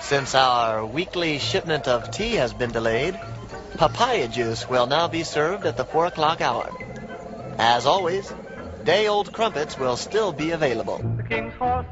Since our weekly shipment of tea has been delayed, papaya juice will now be served at the 4 o'clock hour. As always, day-old crumpets will still be available. The king's horse